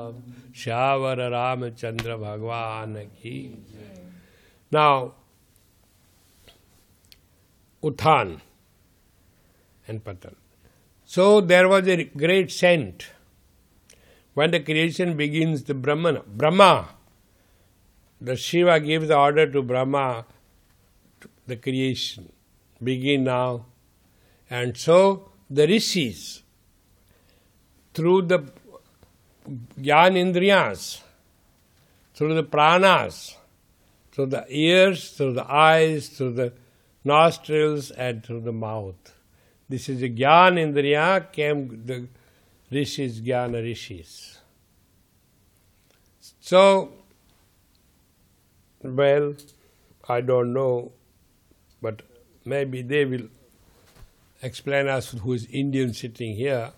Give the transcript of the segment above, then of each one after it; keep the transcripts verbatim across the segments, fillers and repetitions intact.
Shyavara Ramachandra Bhagwan ki. Now, Uthan and Patan. So there was a great scent. When the creation begins, the Brahman, Brahma, the Shiva gives the order to Brahma, to the creation, begin now. And so the rishis, through the Gyan Indriyas, through the pranas, through the ears, through the eyes, through the nostrils and through the mouth. This is the Gyan Indriya, came the rishis, Jnana rishis. So, well, I don't know, but maybe they will explain us who is Indian sitting here.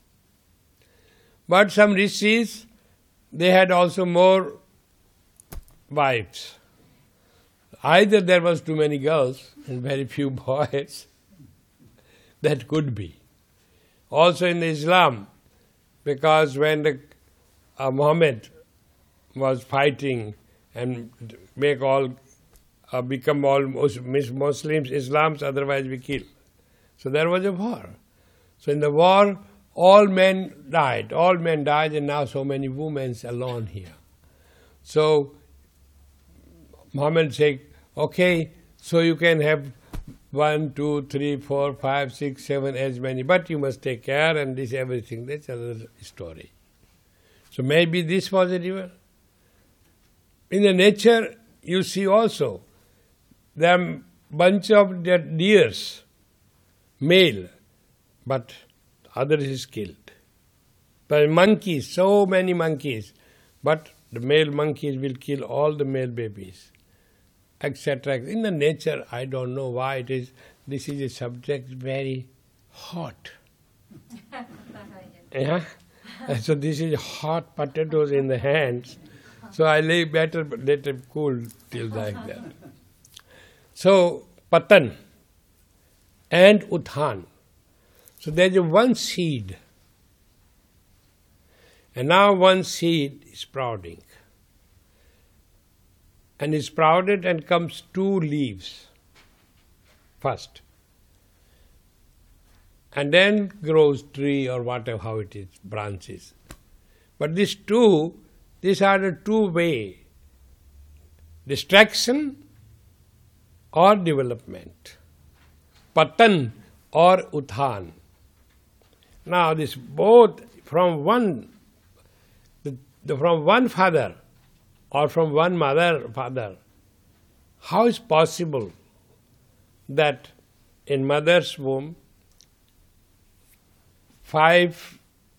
But some rishis, they had also more wives. Either there was too many girls and very few boys. That could be. Also in Islam, because when the, uh, Muhammad was fighting and make all, uh, become all Muslims, Islams, otherwise we kill. So there was a war. So in the war, all men died. All men died, and now so many women alone here. So Muhammad said, okay, so you can have one, two, three, four, five, six, seven, as many, but you must take care and this everything. That's another story. So maybe this was a river. In the nature, you see also, there are bunch of deers, male, but others is killed. But monkeys, so many monkeys, but the male monkeys will kill all the male babies, et cetera. In the nature, I don't know why it is, this is a subject very hot. Yeah? So this is hot potatoes in the hands. So I lay better let it cool till like that. So Patan and Uthan. So there is one seed. And now one seed is sprouting. And is sprouted and comes two leaves first. And then grows tree or whatever, how it is, branches. But these two, these are the two way, distraction or development, Patan or Uthan. Now this both from one, the, the, from one father or from one mother, father, how is possible that in mother's womb, five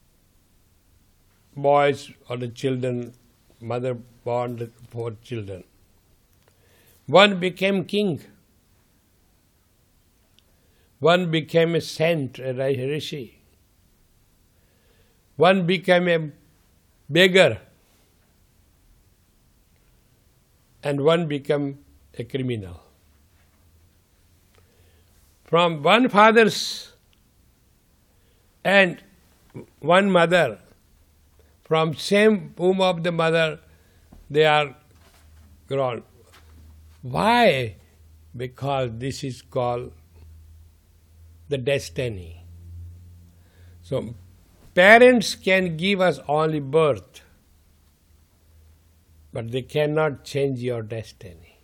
boys or the children, mother born the four children. One became king. One became a saint, a rishi. One became a beggar. And one became a criminal. From one father's and one mother, from same womb of the mother, they are grown. Why? Because this is called the destiny. So, parents can give us only birth, but they cannot change your destiny.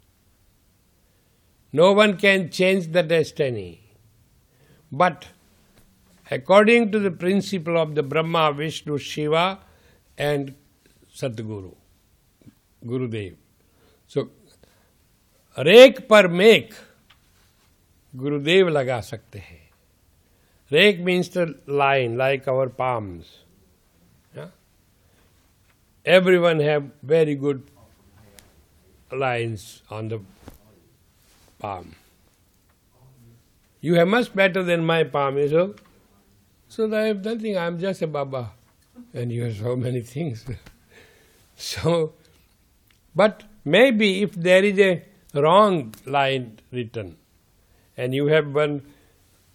No one can change the destiny. But according to the principle of the Brahma, Vishnu, Shiva and Sadguru, Gurudev. So, rake पर make गुरुदेव लगा सकते हैं. Rake means the line, like our palms. Yeah? Everyone have very good lines on the palm. You have much better than my palm, is so? So I have nothing, I am just a Baba. And you have so many things. So, but maybe if there is a wrong line written, and you have one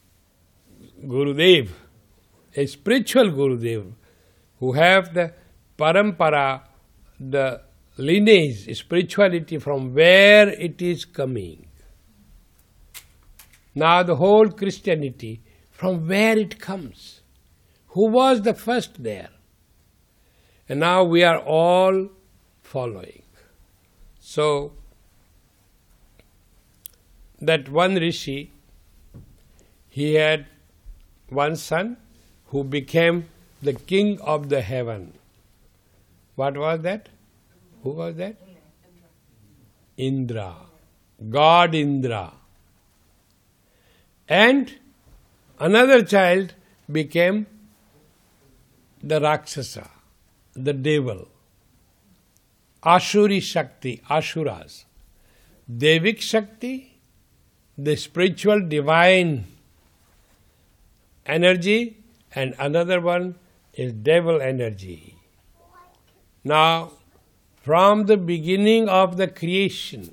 Gurudev, a spiritual Gurudev, who have the parampara, the lineage, spirituality, from where it is coming. Now the whole Christianity, from where it comes. Who was the first there? And now we are all following. So, that one rishi, he had one son who became the king of the heaven. What was that? Who was that? Indra. God Indra. And another child became the Rakshasa, the devil. Ashuri Shakti, Ashuras. Devik Shakti, the spiritual divine energy, and another one is devil energy. Now, from the beginning of the creation,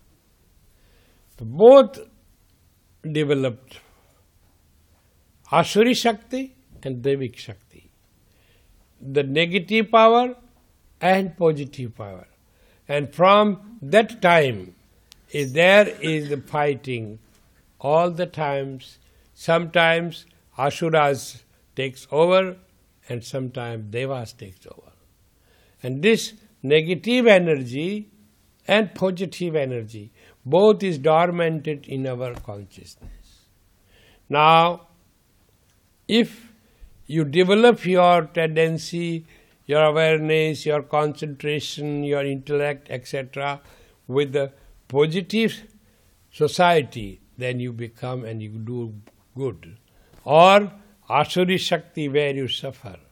both developed, Ashuri Shakti and Devik Shakti. The negative power and positive power. And from that time, is there is the fighting all the times. Sometimes Asuras takes over and sometimes Devas takes over. And this negative energy and positive energy, both is dormanted in our consciousness. Now, if you develop your tendency, your awareness, your concentration, your intellect, et cetera, with the positive society, then you become and you do good. Or Asuri Shakti, where you suffer.